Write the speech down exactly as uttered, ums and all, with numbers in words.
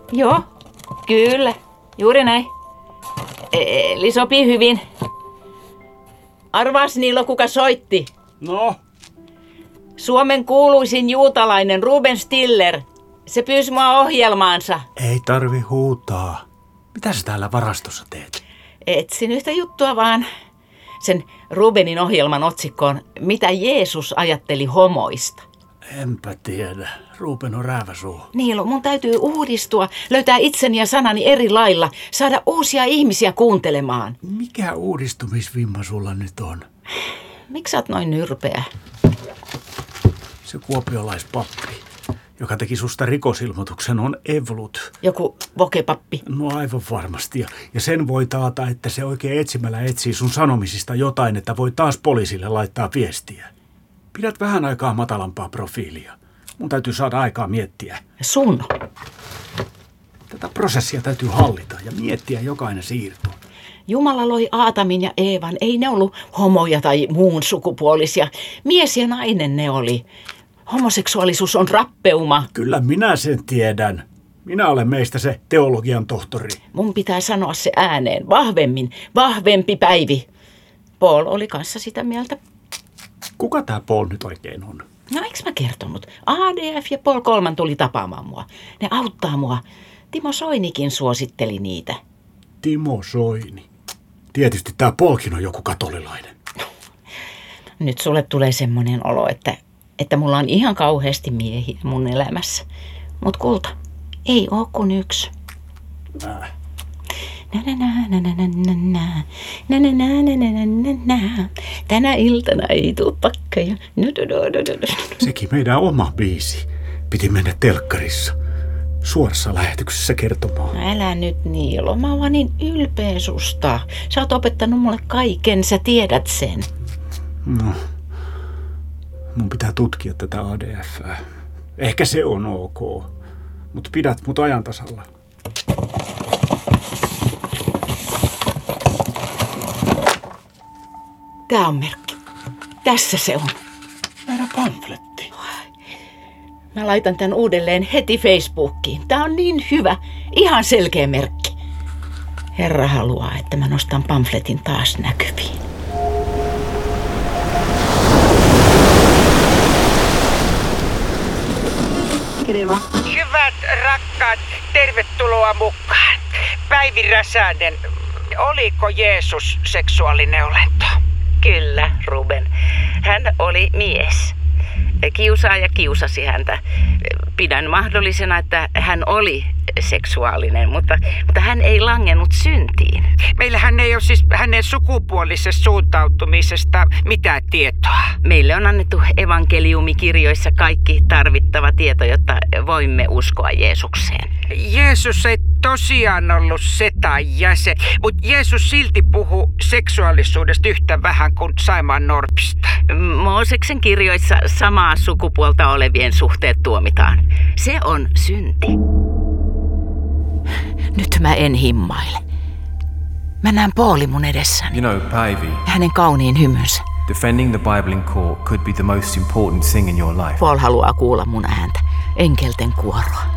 Joo, kyllä. Juuri näin. Eli sopii hyvin. Arvaas Niilo, kuka soitti? No? Suomen kuuluisin juutalainen Ruben Stiller. Se pyysi mua ohjelmaansa. Ei tarvi huutaa. Mitä sä täällä varastossa teet? Etsin yhtä juttua vaan. Sen Rubenin ohjelman otsikko on Mitä Jeesus ajatteli homoista. Enpä tiedä. Ruben on rääväsuu. Niilo, mun täytyy uudistua, löytää itseni ja sanani eri lailla, saada uusia ihmisiä kuuntelemaan. Mikä uudistumisvimma sulla nyt on? Miksi sä oot noin nyrpeä? Se kuopiolaispappi, joka teki susta rikosilmoituksen, on Evlut. Joku vokepappi. No aivan varmasti. Ja, ja sen voi taata, että se oikein etsimällä etsii sun sanomisista jotain, että voi taas poliisille laittaa viestiä. Pidät vähän aikaa matalampaa profiilia. Mun täytyy saada aikaa miettiä. Sun? Tätä prosessia täytyy hallita ja miettiä jokainen siirto. Jumala loi Aatamin ja Eevan. Ei ne ollut homoja tai muun sukupuolisia. Mies ja nainen ne oli. Homoseksuaalisuus on rappeuma. Kyllä minä sen tiedän. Minä olen meistä se teologian tohtori. Mun pitää sanoa se ääneen. Vahvemmin. Vahvempi Päivi. Paul oli kanssa sitä mieltä. Kuka tää Paul nyt oikein on? No eiks mä kertonut? A D F ja Paul Kolman tuli tapaamaan mua. Ne auttaa mua. Timo Soinikin suositteli niitä. Timo Soini. Tietysti tää Paulkin on joku katolilainen. Nyt sulle tulee semmoinen olo, että, että mulla on ihan kauheasti miehiä mun elämässä. Mut kulta, ei oo kuin yksi. Äh. Tänä iltana ei tuu pakkeja. Sekin meidän oma biisi. Piti mennä telkkarissa. Suorassa lähetyksessä kertomaan. No älä nyt Niilo, mä oon vaan niin ylpeä susta. Sä oot opettanut mulle kaiken, sä tiedät sen. No, mun pitää tutkia tätä A D F:ää. Ehkä se on ok. Mut pidät mut ajan tasalla. Tää on merkki. Tässä se on. Meidän pamfletti. Mä laitan tän uudelleen heti Facebookiin. Tää on niin hyvä. Ihan selkeä merkki. Herra haluaa, että mä nostan pamfletin taas näkyviin. Hyvät rakkaat, tervetuloa mukaan. Päivi Räsänen, oliko Jeesus seksuaalinen olento? Kyllä, Ruben. Hän oli mies. Kiusaaja kiusasi häntä. Pidän mahdollisena, että hän oli seksuaalinen, mutta, mutta hän ei langennut syntiin. Meillähän ei ole siis hänen sukupuolisesta suuntautumisesta mitään tietoa. Meille on annettu evankeliumikirjoissa kaikki tarvittava tieto, jotta voimme uskoa Jeesukseen. Jeesus ei tosiaan ollut setan jäsen, mutta Jeesus silti puhuu seksuaalisuudesta yhtä vähän kuin Saimaan Norpista. Mooseksen kirjoissa samaa sukupuolta olevien suhteet tuomitaan. Se on synti. Nyt mä en himmaile. Mä näen Pauli mun edessäni. You know, Päivi. Hänen kauniin hymynsä. Defending the Bible in court could be the most important thing in your life. Paul haluaa kuulla mun ääntä. Enkelten kuoroa.